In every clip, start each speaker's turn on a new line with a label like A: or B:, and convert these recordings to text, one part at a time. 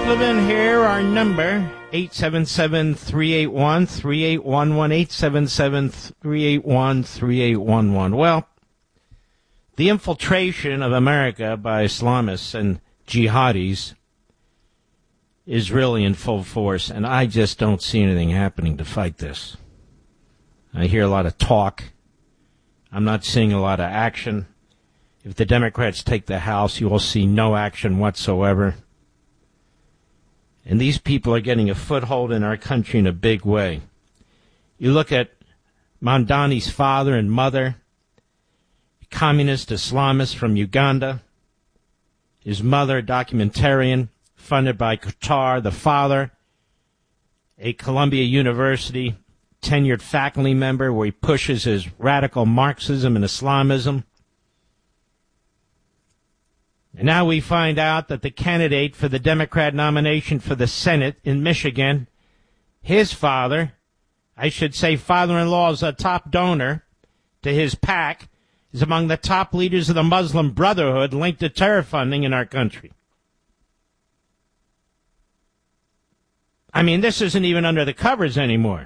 A: Living here, our number, 877-381-3811, 877-381-3811. Well, the infiltration of America by Islamists and jihadis is really in full force, and I just don't see anything happening to fight this. I hear a lot of talk. I'm not seeing a lot of action. If the Democrats take the House, you will see no action whatsoever. And these people are getting a foothold in our country in a big way. You look at Mamdani's father and mother, communist Islamists from Uganda. His mother, a documentarian, funded by Qatar. The father, a Columbia University tenured faculty member where he pushes his radical Marxism and Islamism. And now we find out that the candidate for the Democrat nomination for the Senate in Michigan, his father, I should say father-in-law, is a top donor to his PAC, is among the top leaders of the Muslim Brotherhood linked to terror funding in our country. I mean, this isn't even under the covers anymore.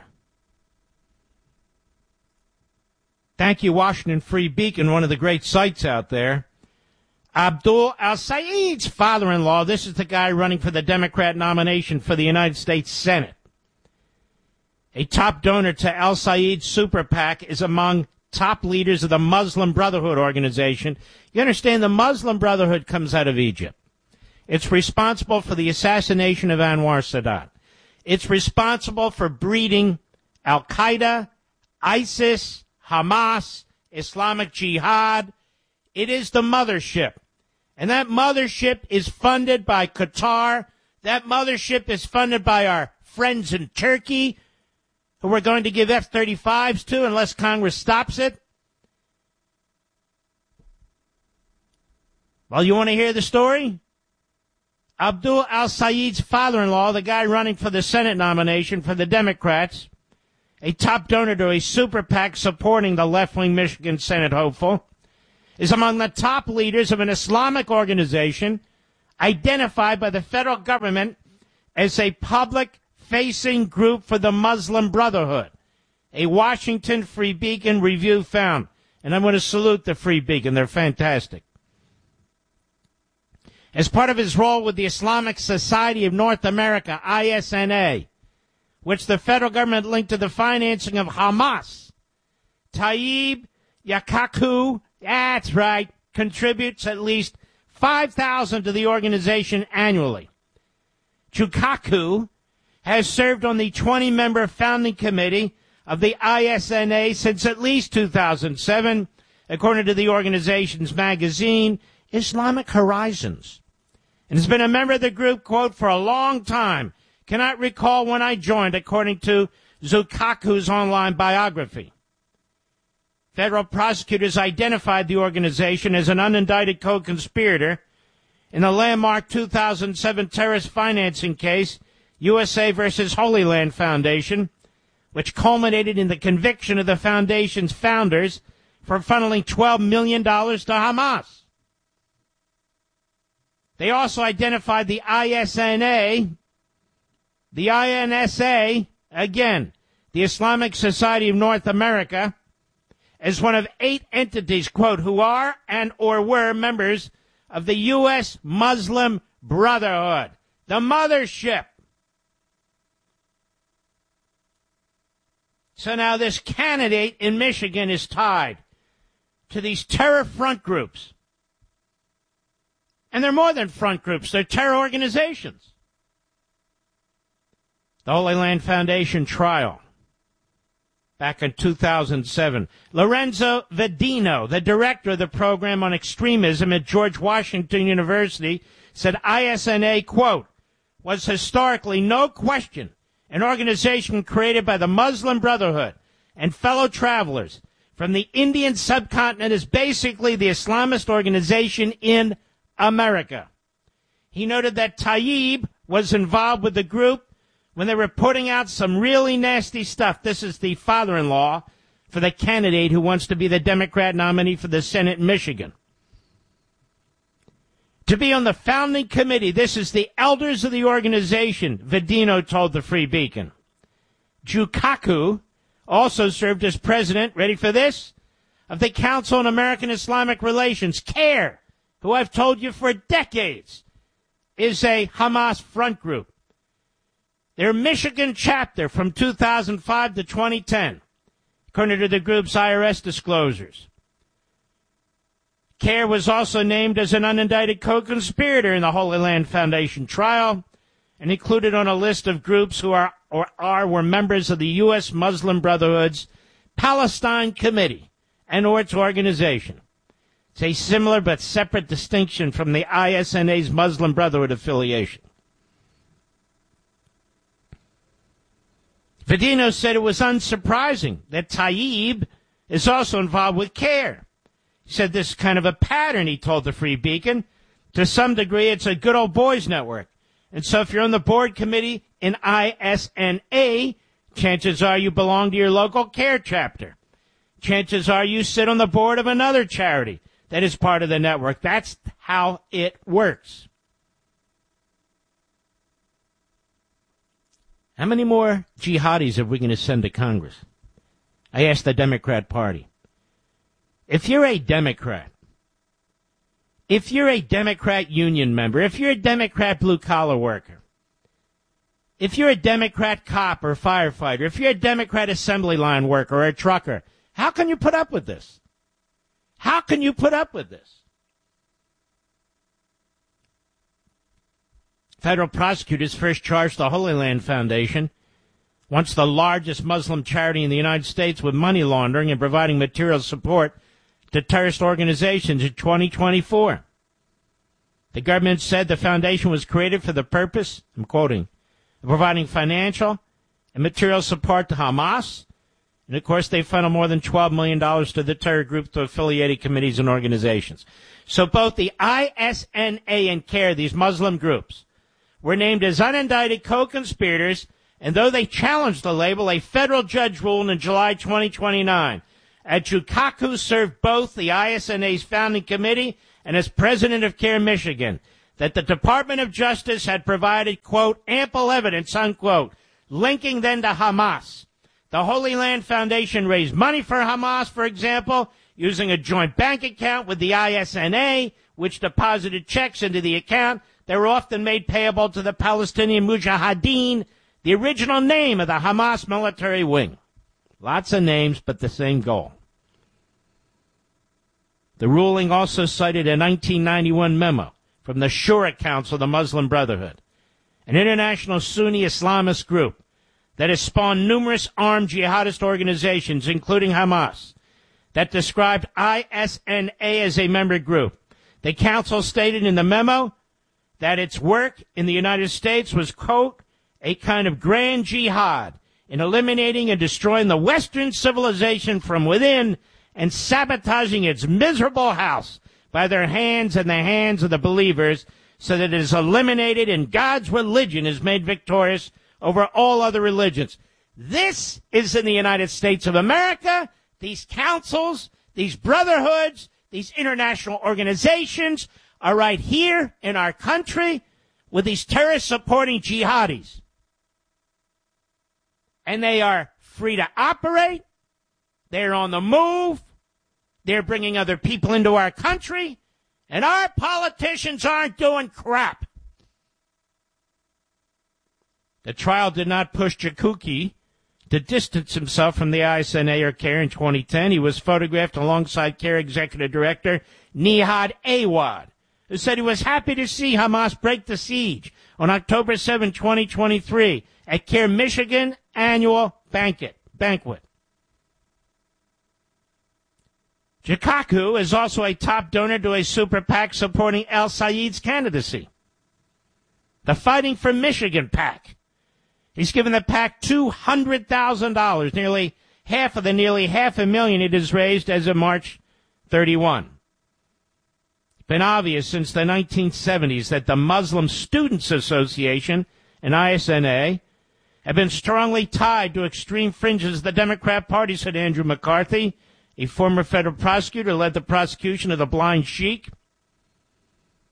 A: Thank you, Washington Free Beacon, one of the great sites out there. Abdul al-Said's father-in-law, this is the guy running for the Democrat nomination for the United States Senate. A top donor to al-Said's super PAC is among top leaders of the Muslim Brotherhood organization. You understand, the Muslim Brotherhood comes out of Egypt. It's responsible for the assassination of Anwar Sadat. It's responsible for breeding Al-Qaeda, ISIS, Hamas, Islamic Jihad. It is the mothership. And that mothership is funded by Qatar. That mothership is funded by our friends in Turkey, who we're going to give F-35s to unless Congress stops it. Well, you want to hear the story? Abdul al-Said's father-in-law, the guy running for the Senate nomination for the Democrats, a top donor to a super PAC supporting the left-wing Michigan Senate hopeful, is among the top leaders of an Islamic organization identified by the federal government as a public-facing group for the Muslim Brotherhood. A Washington Free Beacon review found. And I'm going to salute the Free Beacon. They're fantastic. As part of his role with the Islamic Society of North America, ISNA, which the federal government linked to the financing of Hamas, Tayyib Yakaku, that's right, contributes at least $5,000 to the organization annually. Chukaku has served on the 20-member founding committee of the ISNA since at least 2007, according to the organization's magazine, Islamic Horizons, and has been a member of the group, quote, for a long time. Cannot recall when I joined, according to Zukaku's online biography. Federal prosecutors identified the organization as an unindicted co-conspirator in the landmark 2007 terrorist financing case, USA versus Holy Land Foundation, which culminated in the conviction of the foundation's founders for funneling $12 million to Hamas. They also identified the ISNA, the INSA, again, the Islamic Society of North America, as one of 8 entities, quote, who are and or were members of the U.S. Muslim Brotherhood, the mothership. So now this candidate in Michigan is tied to these terror front groups. And they're more than front groups. They're terror organizations. The Holy Land Foundation trial back in 2007. Lorenzo Vedino, the director of the program on extremism at George Washington University, said ISNA, quote, was historically, no question, an organization created by the Muslim Brotherhood and fellow travelers from the Indian subcontinent is basically the Islamist organization in America. He noted that Tayyib was involved with the group when they were putting out some really nasty stuff. This is the father-in-law for the candidate who wants to be the Democrat nominee for the Senate in Michigan. to be on the founding committee. This is the elders of the organization, Vedino told the Free Beacon. Jukaku also served as president, ready for this, of the Council on American Islamic Relations, CARE, who I've told you for decades is a Hamas front group. Their Michigan chapter from 2005 to 2010, according to the group's IRS disclosures. CARE was also named as an unindicted co-conspirator in the Holy Land Foundation trial and included on a list of groups who were members of the U.S. Muslim Brotherhood's Palestine Committee and or its organization. It's a similar but separate distinction from the ISNA's Muslim Brotherhood affiliation. Vedino said it was unsurprising that Tayyib is also involved with CARE. He said this is kind of a pattern, he told the Free Beacon. To some degree, it's a good old boys network. And so if you're on the board committee in ISNA, chances are you belong to your local CARE chapter. Chances are you sit on the board of another charity that is part of the network. That's how it works. How many more jihadis are we going to send to Congress? I asked the Democrat Party. If you're a Democrat union member, if you're a Democrat blue-collar worker, if you're a Democrat cop or firefighter, if you're a Democrat assembly line worker or a trucker, how can you put up with this? How can you put up with this? Federal prosecutors first charged the Holy Land Foundation, once the largest Muslim charity in the United States, with money laundering and providing material support to terrorist organizations in 2024. The government said the foundation was created for the purpose, I'm quoting, of providing financial and material support to Hamas. And, of course, they funnel more than $12 million to the terror group to affiliated committees and organizations. So both the ISNA and CARE, these Muslim groups, were named as unindicted co-conspirators, and though they challenged the label, a federal judge ruled in July 2029 Jukaku served both the ISNA's founding committee and as president of CARE Michigan, that the Department of Justice had provided, quote, ample evidence, unquote, linking them to Hamas. The Holy Land Foundation raised money for Hamas, for example, using a joint bank account with the ISNA, which deposited checks into the account that were often made payable to the Palestinian Mujahideen, the original name of the Hamas military wing. Lots of names, but the same goal. The ruling also cited a 1991 memo from the Shura Council of the Muslim Brotherhood, an international Sunni Islamist group that has spawned numerous armed jihadist organizations, including Hamas, that described ISNA as a member group. The council stated in the memo that its work in the United States was, quote, a kind of grand jihad in eliminating and destroying the Western civilization from within and sabotaging its miserable house by their hands and the hands of the believers so that it is eliminated and God's religion is made victorious over all other religions. This is in the United States of America. These councils, these brotherhoods, these international organizations are right here in our country with these terrorist-supporting jihadis. And they are free to operate. They're on the move. They're bringing other people into our country. And our politicians aren't doing crap. The trial did not push Jukaku to distance himself from the ISNA or CARE in 2010. He was photographed alongside CARE Executive Director Nihad Awad, who said he was happy to see Hamas break the siege on October 7, 2023 at CARE Michigan annual banquet. Jukaku is also a top donor to a super PAC supporting El Sayed's candidacy, the Fighting for Michigan PAC. He's given the PAC $200,000, nearly half of the nearly $500,000 it has raised as of March 31. It's been obvious since the 1970s that the Muslim Students Association and ISNA have been strongly tied to extreme fringes of the Democrat Party, said Andrew McCarthy, a former federal prosecutor who led the prosecution of the Blind Sheik.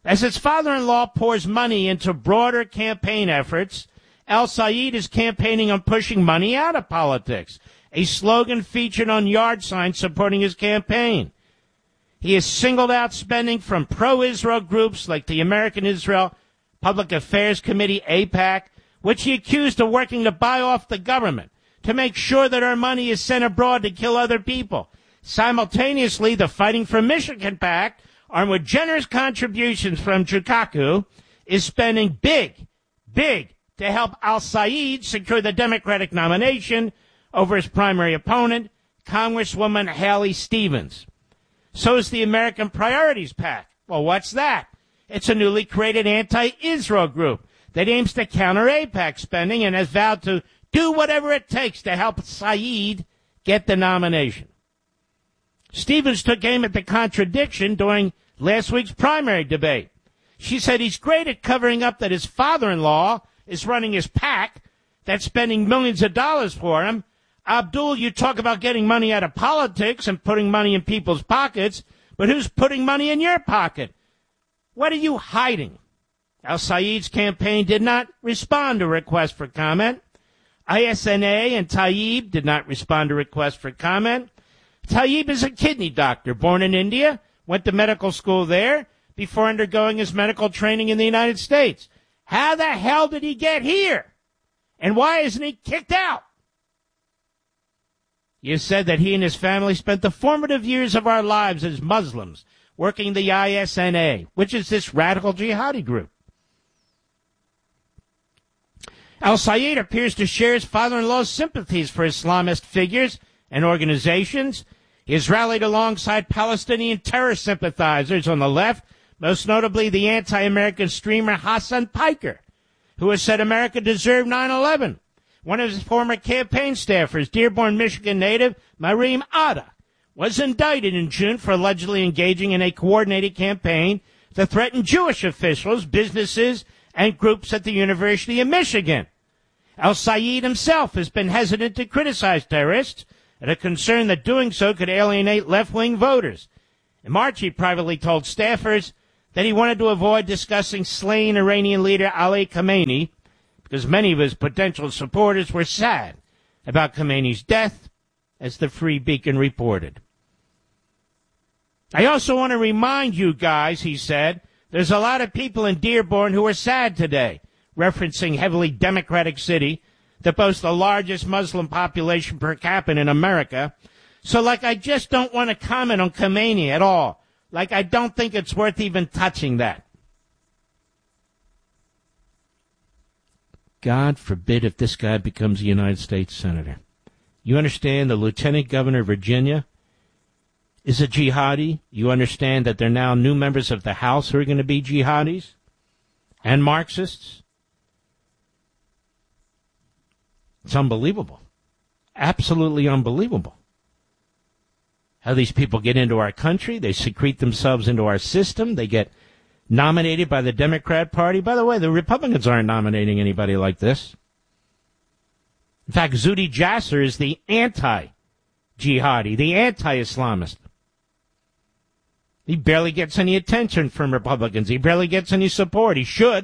A: As his father-in-law pours money into broader campaign efforts, al-Sayed is campaigning on pushing money out of politics, a slogan featured on yard signs supporting his campaign. He has singled out spending from pro-Israel groups like the American Israel Public Affairs Committee, AIPAC, which he accused of working to buy off the government to make sure that our money is sent abroad to kill other people. Simultaneously, the Fighting for Michigan PAC, armed with generous contributions from Chukaku, is spending big to help al-Sayed secure the Democratic nomination over his primary opponent, Congresswoman Haley Stevens. So is the American Priorities PAC. Well, what's that? It's a newly created anti-Israel group that aims to counter AIPAC spending and has vowed to do whatever it takes to help Sayed get the nomination. Stevens took aim at the contradiction during last week's primary debate. She said he's great at covering up that his father-in-law is running his PAC that's spending millions of dollars for him. Abdul, you talk about getting money out of politics and putting money in people's pockets, but who's putting money in your pocket? What are you hiding? Al-Sayed's campaign did not respond to requests for comment. ISNA and Tayyib did not respond to requests for comment. Tayyib is a kidney doctor born in India, went to medical school there before undergoing his medical training in the United States. How the hell did he get here? And why isn't he kicked out? He has said that he and his family spent the formative years of our lives as Muslims working the ISNA, which is this radical jihadi group. Al-Sayed appears to share his father-in-law's sympathies for Islamist figures and organizations. He has rallied alongside Palestinian terror sympathizers on the left, most notably the anti-American streamer Hassan Piker, who has said America deserved 9/11. One of his former campaign staffers, Dearborn, Michigan native Marim Ada, was indicted in June for allegedly engaging in a coordinated campaign to threaten Jewish officials, businesses, and groups at the University of Michigan. Al-Sayed himself has been hesitant to criticize terrorists and a concern that doing so could alienate left-wing voters. In March, he privately told staffers that he wanted to avoid discussing slain Iranian leader Ali Khamenei because many of his potential supporters were sad about Khamenei's death, as the Free Beacon reported. I also want to remind you guys, he said, there's a lot of people in Dearborn who are sad today, referencing heavily Democratic city that boasts the largest Muslim population per capita in America. So, I just don't want to comment on Khamenei at all. I don't think it's worth even touching that. God forbid if this guy becomes a United States Senator. You understand the Lieutenant Governor of Virginia is a jihadi. You understand that there are now new members of the House who are going to be jihadis and Marxists. It's unbelievable. Absolutely unbelievable. How these people get into our country. They secrete themselves into our system. They get nominated by the Democrat Party. By the way, the Republicans aren't nominating anybody like this. In fact, Zuhdi Jasser is the anti-jihadi, the anti-Islamist. He barely gets any attention from Republicans. He barely gets any support. He should.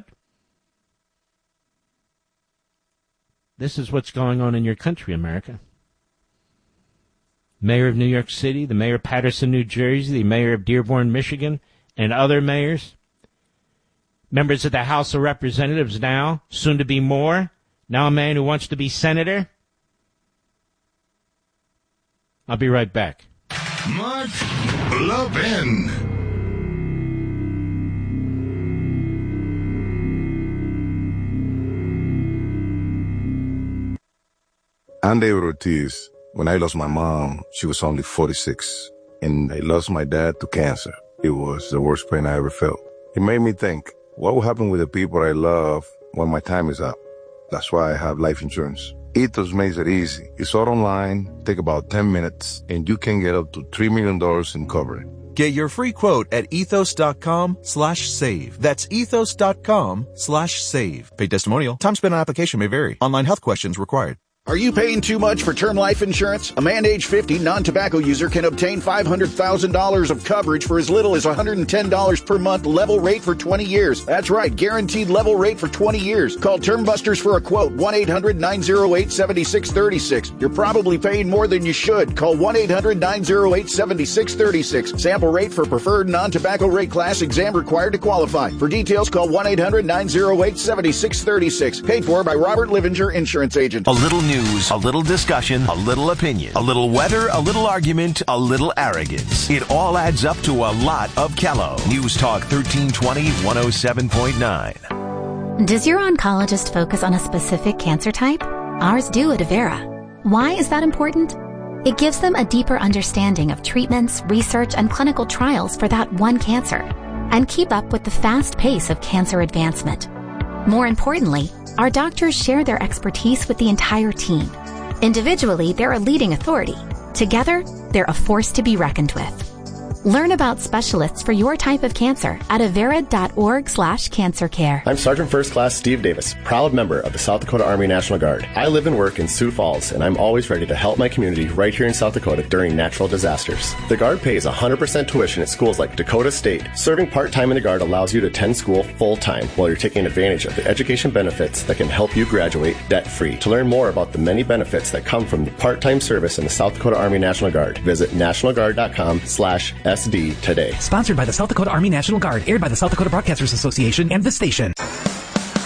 A: This is what's going on in your country, America. Mayor of New York City, the mayor of Paterson, New Jersey, the mayor of Dearborn, Michigan, and other mayors. Members of the House of Representatives now, soon to be more. Now a man who wants to be senator. I'll be right back.
B: Mark Levin.
C: I'm David Ortiz. When I lost my mom, she was only 46. And I lost my dad to cancer. It was the worst pain I ever felt. It made me think, what will happen with the people I love when my time is up? That's why I have life insurance. Ethos makes it easy. It's all online, take about 10 minutes, and you can get up to $3 million in coverage.
D: Get your free quote at ethos.com/save. That's ethos.com/save. Paid testimonial. Time spent on application may vary. Online health questions required. Are you paying too much for term life insurance? A man age 50 non-tobacco user can obtain $500,000 of coverage for as little as $110 per month, level rate for 20 years. That's right, guaranteed level rate for 20 years. Call Term Busters for a quote, 1-800-908-7636. You're probably paying more than you should. Call 1-800-908-7636. Sample rate for preferred non-tobacco rate class, exam required to qualify. For details, call 1-800-908-7636. Paid for by Robert Livinger, Insurance Agent.
E: A little news, a little discussion, a little opinion, a little weather, a little argument, a little arrogance. It all adds up to a lot of Kello. News Talk 1320, 107.9.
F: Does your oncologist focus on a specific cancer type? Ours do at Avera. Why is that important? It gives them a deeper understanding of treatments, research, and clinical trials for that one cancer, and keep up with the fast pace of cancer advancement. More importantly, our doctors share their expertise with the entire team. Individually, they're a leading authority. Together, they're a force to be reckoned with. Learn about specialists for your type of cancer at avera.org/cancercare.
G: I'm Sergeant First Class Steve Davis, proud member of the South Dakota Army National Guard. I live and work in Sioux Falls, and I'm always ready to help my community right here in South Dakota during natural disasters. The Guard pays 100% tuition at schools like Dakota State. Serving part-time in the Guard allows you to attend school full-time while you're taking advantage of the education benefits that can help you graduate debt-free. To learn more about the many benefits that come from the part-time service in the South Dakota Army National Guard, visit nationalguard.com/SD today.
H: Sponsored by the South Dakota Army National Guard, aired by the South Dakota Broadcasters Association and this station.